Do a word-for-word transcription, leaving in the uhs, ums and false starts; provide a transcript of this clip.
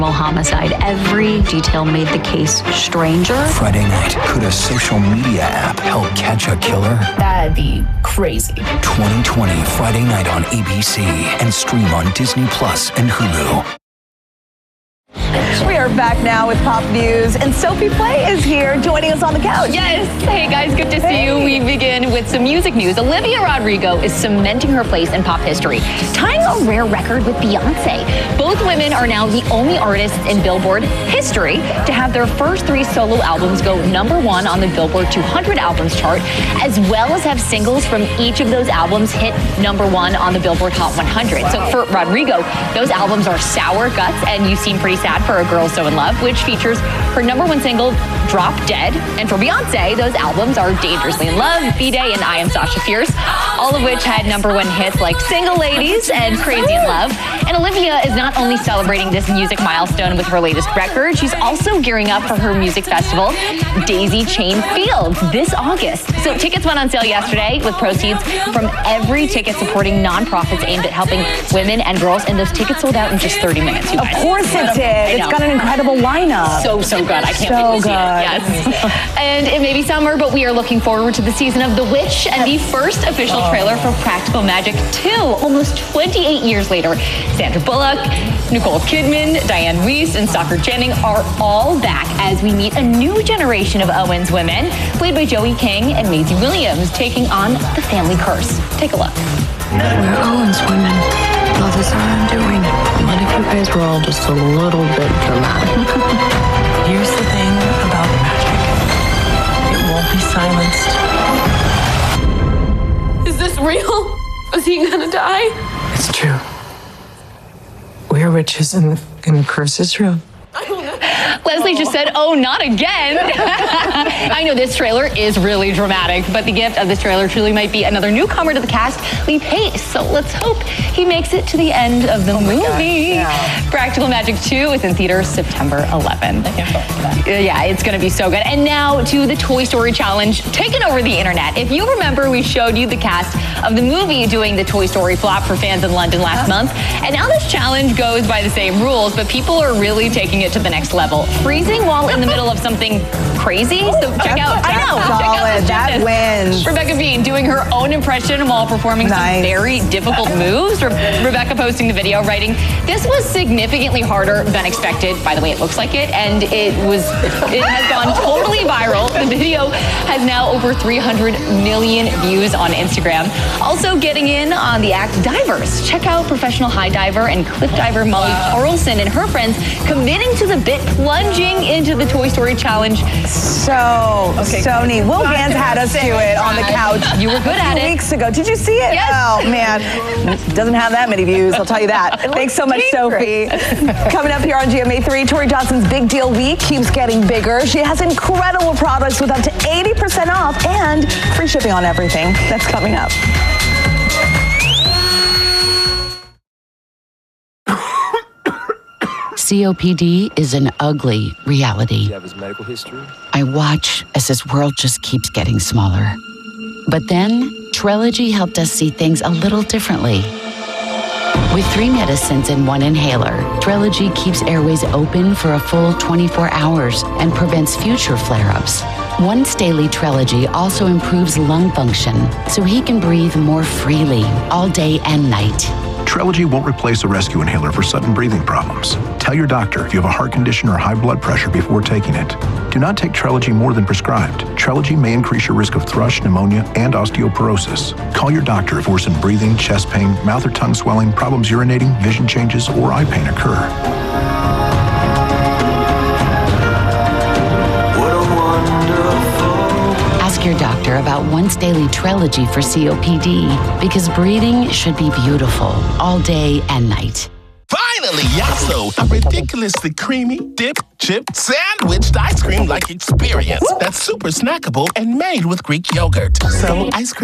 homicide. Every detail made the case stranger. Friday night, could a social media app help catch a killer? That'd be crazy. twenty twenty, Friday night on A B C and stream on Disney Plus and Hulu. We are back now with Pop News, and Sophie Play is here joining us on the couch. Yes. Hey, guys, good to see Hey. you. We begin with some music news. Olivia Rodrigo is cementing her place in pop history, tying a rare record with Beyonce. Both women are now the only artists in Billboard history to have their first three solo albums go number one on the Billboard two hundred albums chart, as well as have singles from each of those albums hit number one on the Billboard Hot one hundred. So for Rodrigo, those albums are Sour Guts and You Seem Pretty Sad for a Girl So in Love, which features her number one single, Drop Dead. And for Beyonce, those albums are Dangerously in Love, B-Day, and I Am Sasha Fierce, all of which had number one hits like Single Ladies and Crazy in Love. And Olivia is not only celebrating this music milestone with her latest record, she's also gearing up for her music festival, Daisy Chain Fields, this August. So tickets went on sale yesterday with proceeds from every ticket supporting nonprofits aimed at helping women and girls, and those tickets sold out in just thirty minutes, you guys. Of course it did. It's got an incredible lineup. So, so good. I can't So wait to see good. it. Yes. And it may be summer, but we are looking forward to the season of The Witch and the first official trailer for Practical Magic two, almost twenty-eight years later. Sandra Bullock, Nicole Kidman, Diane Weiss, and Stockard Channing are all back as we meet a new generation of Owens women, played by Joey King and Maisie Williams, taking on the family curse. Take a look. We're Owens women. Love is our undoing. What if you guys were all just a little bit dramatic? Here's the thing about magic. It won't be silenced. Is this real? Is he gonna die? It's true. We are witches and the, and the curse is real. Leslie just said, oh, not again. I know this trailer is really dramatic, but the gift of this trailer truly might be another newcomer to the cast, Lee Pace. So let's hope he makes it to the end of the oh movie. Yeah. Practical Magic two is in theaters September eleventh. I can't wait for that. Yeah, it's going to be so good. And now to the Toy Story Challenge, taking over the internet. If you remember, we showed you the cast of the movie doing the Toy Story flop for fans in London last yeah. month. And now this challenge goes by the same rules, but people are really taking it to the next level. Freezing while in the middle of something crazy. So check out, I know, check out this that gymnast, wins. Rebecca Bean doing her own impression while performing nice. some very difficult moves. Re- Rebecca posting the video, writing, "This was significantly harder than expected." By the way, it looks like it, and it was. It has gone totally viral. The video has now over three hundred million views on Instagram. Also getting in on the act, divers. Check out professional high diver and cliff diver Molly wow. Carlson and her friends committing to the bit, plunging into the Toy Story Challenge. So, okay, so neat. Will Gans had us do it on the couch. You were good at it. Weeks ago. Did you see it? Yes. Oh, man. Doesn't have that many views, I'll tell you that. Thanks so much, Sophie. Coming up here on G M A three, Tori Johnson's Big Deal Week keeps getting bigger. She has incredible products with up to eighty percent off and free shipping on everything. That's coming up. C O P D is an ugly reality. Do you have his medical history? I watch as his world just keeps getting smaller. But then, Trelegy helped us see things a little differently. With three medicines and one inhaler, Trelegy keeps airways open for a full twenty-four hours and prevents future flare-ups. Once daily Trelegy also improves lung function, so he can breathe more freely all day and night. Trelegy won't replace a rescue inhaler for sudden breathing problems. Tell your doctor if you have a heart condition or high blood pressure before taking it. Do not take Trelegy more than prescribed. Trelegy may increase your risk of thrush, pneumonia, and osteoporosis. Call your doctor if worsened breathing, chest pain, mouth or tongue swelling, problems urinating, vision changes, or eye pain occur. Ask your doctor about once daily Trelegy for C O P D, because breathing should be beautiful all day and night. Finally, Yasso, a ridiculously creamy, dip, chip, sandwiched ice cream-like experience that's super snackable and made with Greek yogurt. So ice cream